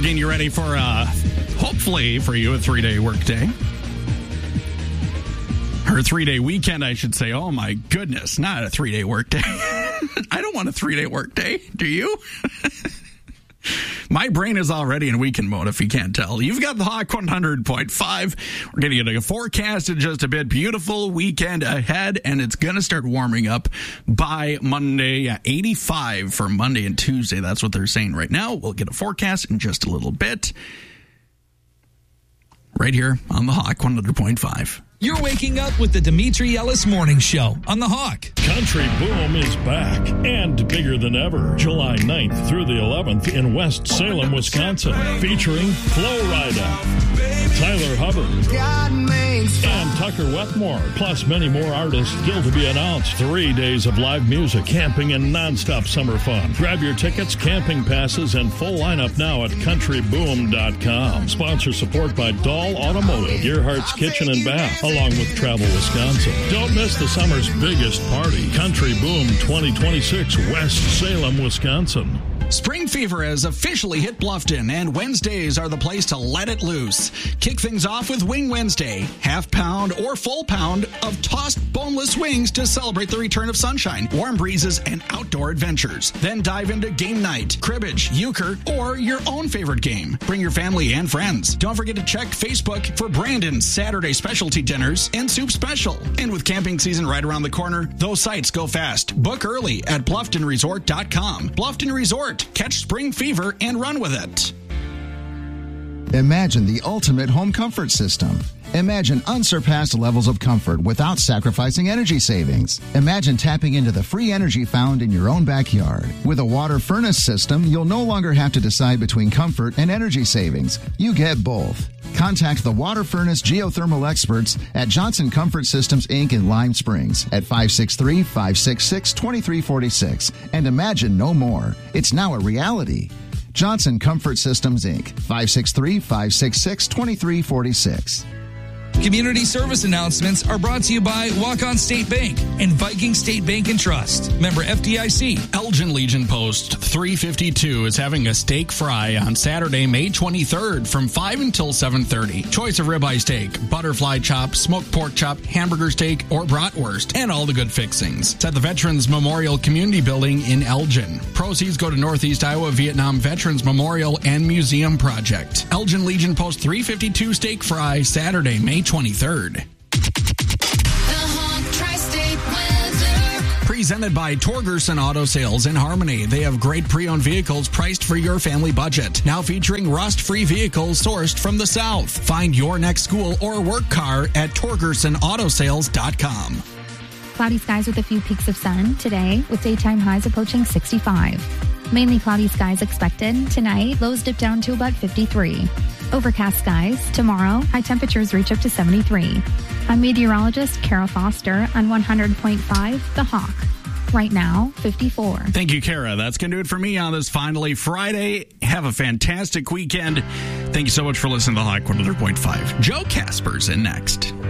getting you ready for, hopefully for you, a 3-day workday. Or a 3-day weekend, I should say. Oh, my goodness. Not a 3-day workday. I don't want a 3-day workday. Do you? My brain is already in weekend mode, if you can't tell. You've got the Hawk 100.5. We're going to get a forecast in just a bit. Beautiful weekend ahead, and it's going to start warming up by Monday. Yeah, 85 for Monday and Tuesday. That's what they're saying right now. We'll get a forecast in just a little bit. Right here on the Hawk 100.5. You're waking up with the Dimitri Ellis Morning Show on the Hawk. Country Boom is back and bigger than ever. July 9th through the 11th in West Salem, Wisconsin. Featuring Flo Rida, Tyler Hubbard, and Tucker Wetmore. Plus many more artists still to be announced. 3 days of live music, camping, and nonstop summer fun. Grab your tickets, camping passes, and full lineup now at countryboom.com. Sponsor support by Dahl Automotive, Gearhart's Kitchen and Bath, along with Travel Wisconsin. Don't miss the summer's biggest party, Country Boom 2026, West Salem, Wisconsin. Spring fever has officially hit Bluffton, and Wednesdays are the place to let it loose. Kick things off with Wing Wednesday, half pound or full pound of tossed boneless wings to celebrate the return of sunshine, warm breezes, and outdoor adventures. Then dive into game night, cribbage, euchre, or your own favorite game. Bring your family and friends. Don't forget to check Facebook for Brandon's Saturday specialty dinners and soup special. And with camping season right around the corner, those sites go fast. Book early at BlufftonResort.com. Bluffton Resort. Catch spring fever and run with it. Imagine the ultimate home comfort system. Imagine unsurpassed levels of comfort without sacrificing energy savings. Imagine tapping into the free energy found in your own backyard. With a water furnace system, you'll no longer have to decide between comfort and energy savings. You get both. Contact the Water Furnace Geothermal experts at Johnson Comfort Systems, Inc. in Lime Springs at 563-566-2346. And imagine no more. It's now a reality. Johnson Comfort Systems, Inc. 563-566-2346. Community service announcements are brought to you by Walk-On State Bank and Viking State Bank and Trust. Member FDIC. Elgin Legion Post 352 is having a steak fry on Saturday, May 23rd from 5 until 7:30. Choice of ribeye steak, butterfly chop, smoked pork chop, hamburger steak, or bratwurst, and all the good fixings. It's at the Veterans Memorial Community Building in Elgin. Proceeds go to Northeast Iowa Vietnam Veterans Memorial and Museum Project. Elgin Legion Post 352 steak fry, Saturday, May 23rd. Presented by Torgerson Auto Sales in Harmony. They have great pre-owned vehicles priced for your family budget. Now featuring rust-free vehicles sourced from the South. Find your next school or work car at TorgersonAutoSales.com. Cloudy skies with a few peaks of sun today, with daytime highs approaching 65. Mainly cloudy skies expected. Tonight, lows dip down to about 53. Overcast skies. Tomorrow, high temperatures reach up to 73. I'm meteorologist Kara Foster on 100.5 The Hawk. Right now, 54. Thank you, Kara. That's going to do it for me on this finally Friday. Have a fantastic weekend. Thank you so much for listening to The Hawk 100.5. Joe Casper's in next.